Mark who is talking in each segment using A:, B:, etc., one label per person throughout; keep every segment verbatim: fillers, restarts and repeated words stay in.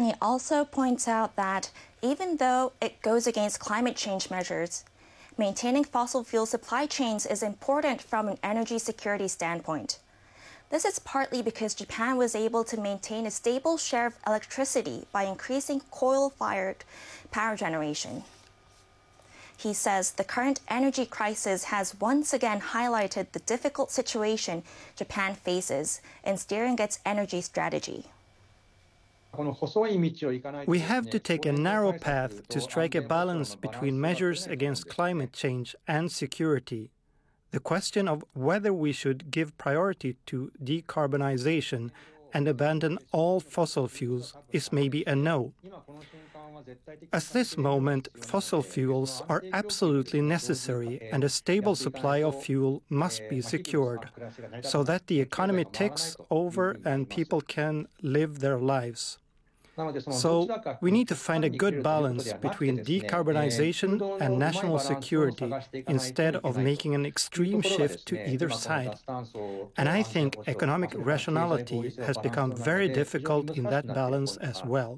A: And he also points out that even though it goes against climate change measures, maintaining fossil fuel supply chains is important from an energy security standpoint. This is partly because Japan was able to maintain a stable share of electricity by increasing coal-fired power generation. He says the current energy crisis has once again highlighted the difficult situation Japan faces in steering its energy strategy.
B: We have to take a narrow path to strike a balance between measures against climate change and security. The question of whether we should give priority to decarbonization and abandon all fossil fuels is maybe a no. At this moment, fossil fuels are absolutely necessary, and a stable supply of fuel must be secured so that the economy ticks over and people can live their lives. So we need to find a good balance between decarbonization and national security instead of making an extreme shift to either side. And I think economic rationality has become very difficult in that balance as well.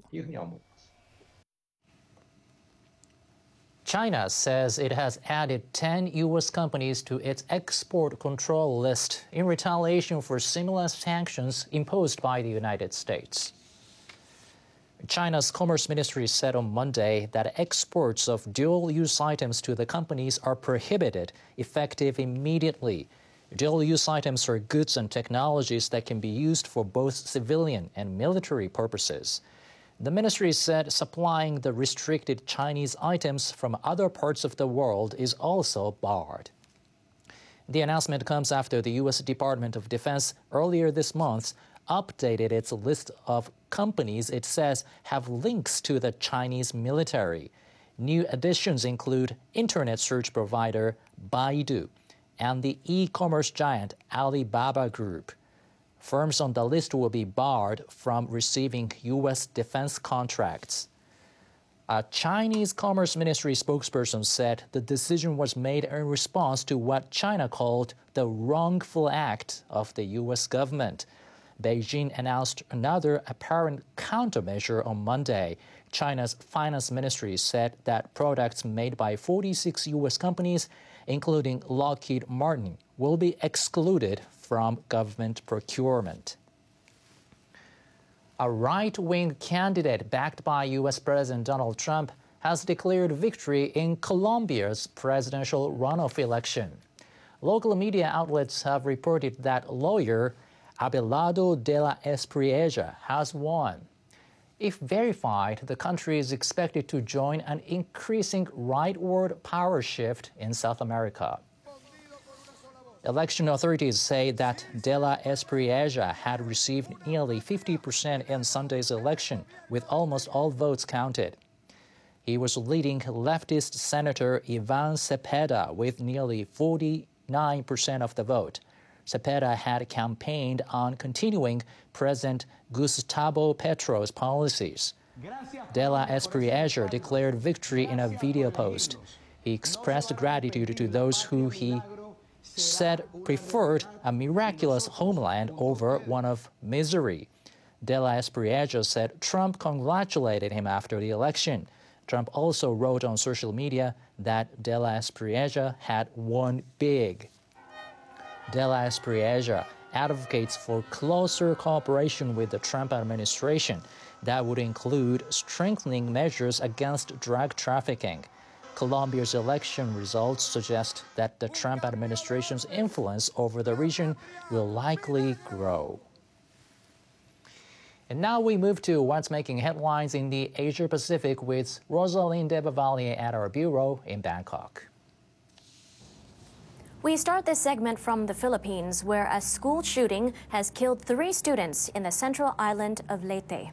C: China says it has added ten U S companies to its export control list in retaliation for similar sanctions imposed by the United States. China's Commerce Ministry said on Monday that exports of dual-use items to the companies are prohibited, effective immediately. Dual-use items are goods and technologies that can be used for both civilian and military purposes. The ministry said supplying the restricted Chinese items from other parts of the world is also barred. The announcement comes after the U S Department of Defense earlier this month updated its list of companies it says have links to the Chinese military. New additions include internet search provider Baidu and the e-commerce giant Alibaba Group. Firms on the list will be barred from receiving U S defense contracts. A Chinese Commerce Ministry spokesperson said the decision was made in response to what China called the wrongful act of the U S government. Beijing announced another apparent countermeasure on Monday. China's finance ministry said that products made by forty-six U S companies, including Lockheed Martin, will be excluded from government procurement. A right-wing candidate backed by U S President Donald Trump has declared victory in Colombia's presidential runoff election. Local media outlets have reported that lawyer Abelardo de la Espriella has won. If verified, the country is expected to join an increasing rightward power shift in South America. Election authorities say that de la Espriella had received nearly fifty percent in Sunday's election, with almost all votes counted. He was leading leftist Senator Ivan Cepeda with nearly forty-nine percent of the vote. Cepeda had campaigned on continuing President Gustavo Petro's policies. De la Espriella declared victory in a video post. He expressed gratitude to those who he said preferred a miraculous homeland over one of misery. De la Espriella said Trump congratulated him after the election. Trump also wrote on social media that De la Espriella had won big. De la Espriella advocates for closer cooperation with the Trump administration that would include strengthening measures against drug trafficking. Colombia's election results suggest that the Trump administration's influence over the region will likely grow. And now we move to what's making headlines in the Asia-Pacific with Rosaline Debavalier at our bureau in Bangkok.
D: We start this segment from the Philippines, where a school shooting has killed three students in the central island of Leyte.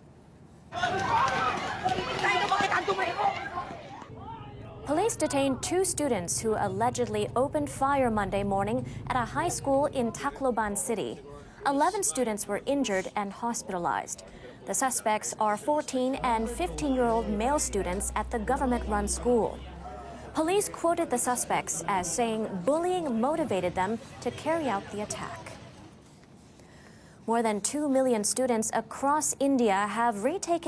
D: Police detained two students who allegedly opened fire Monday morning at a high school in Tacloban City. Eleven students were injured and hospitalized. The suspects are fourteen and fifteen-year-old male students at the government-run school. Police quoted the suspects as saying bullying motivated them to carry out the attack. More than two million students across India have retaken